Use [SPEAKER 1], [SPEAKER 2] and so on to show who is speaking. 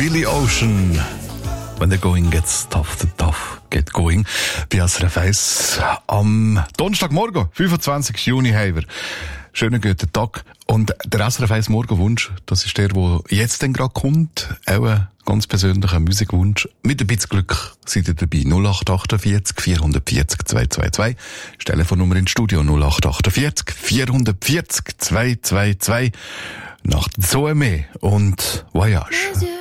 [SPEAKER 1] Billy Ocean. When the going gets tough, the tough get going. Bei SRF 1 am Donnerstagmorgen, 25. Juni, haben wir. Schönen guten Tag. Und der SRF 1 Morgenwunsch, das ist der jetzt dann gerade kommt. Auch ein ganz persönlicher Musikwunsch. Mit ein bisschen Glück seid ihr dabei. 0848 440 222. Telefonnummer ins Studio 0848 440 222. Nach Zoe und Voyage.